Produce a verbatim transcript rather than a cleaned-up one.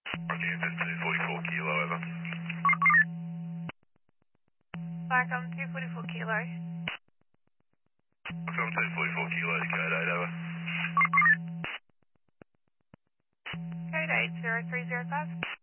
Roger, India two forty-four kilo, over. Welcome two forty-four kilo. Welcome two forty-four kilo, code eight, over. Code eight zero three zero five.